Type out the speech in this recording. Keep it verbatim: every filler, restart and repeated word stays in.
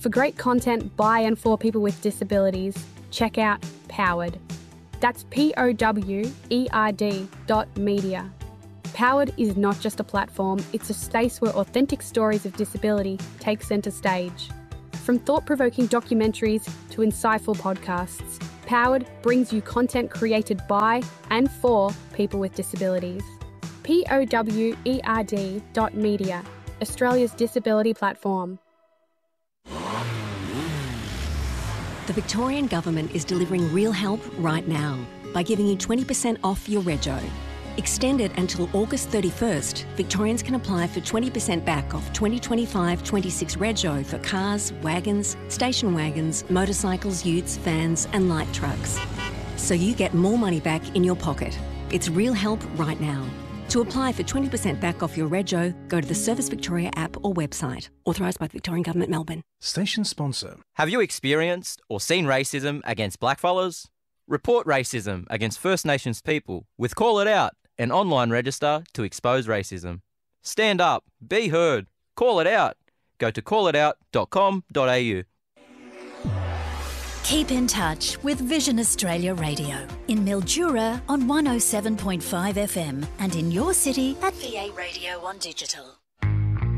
For great content by and for people with disabilities, check out Powered. That's P O W E R D dot media. Powered is not just a platform, it's a space where authentic stories of disability take centre stage. From thought-provoking documentaries to insightful podcasts, Powered brings you content created by and for people with disabilities. P O W E R D dot media, Australia's disability platform. The Victorian Government is delivering real help right now by giving you twenty percent off your rego. Extended until August thirty-first, Victorians can apply for twenty percent back off twenty twenty-five twenty-six rego for cars, wagons, station wagons, motorcycles, utes, vans and light trucks. So you get more money back in your pocket. It's real help right now. To apply for twenty percent back off your rego, go to the Service Victoria app or website. Authorised by the Victorian Government, Melbourne. Station sponsor. Have you experienced or seen racism against blackfellas? Report racism against First Nations people with Call It Out, an online register to expose racism. Stand up, be heard, call it out. Go to call it out dot com dot a u. Keep in touch with Vision Australia Radio in Mildura on one oh seven point five F M and in your city at V A Radio on digital.